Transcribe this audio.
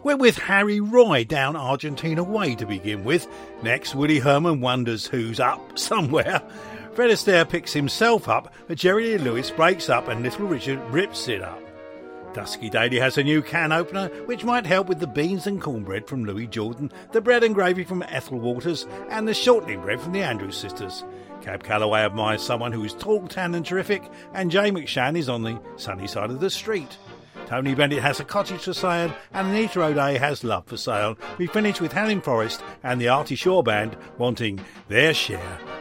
We're with Harry Roy down Argentina way to begin with. Next, Woody Herman wonders who's up somewhere. Fred Astaire picks himself up, but Jerry Lee Lewis breaks up and Little Richard rips it up. Dusky Daily has a new can opener, which might help with the beans and cornbread from Louis Jordan, the bread and gravy from Ethel Waters, and the shortening bread from the Andrews sisters. Cab Calloway admires someone who is tall, tan and terrific, and Jay McShann is on the sunny side of the street. Tony Bennett has a cottage for sale, and Anita O'Day has love for sale. We finish with Helen Forrest and the Artie Shaw Band wanting their share